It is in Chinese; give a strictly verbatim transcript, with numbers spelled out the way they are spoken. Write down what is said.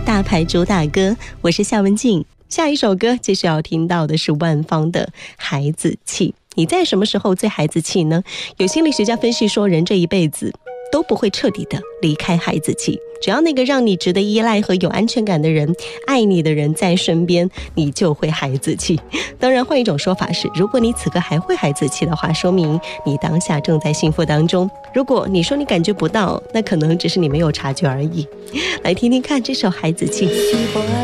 大牌主打歌，我是夏文静。下一首歌继续要听到的是万芳的《孩子气》。你在什么时候最孩子气呢？有心理学家分析说，人这一辈子都不会彻底的离开孩子气，只要那个让你值得依赖和有安全感的人，爱你的人在身边，你就会孩子气。当然，换一种说法是，如果你此刻还会孩子气的话，说明你当下正在幸福当中。如果你说你感觉不到，那可能只是你没有察觉而已。来听听看这首《孩子气》。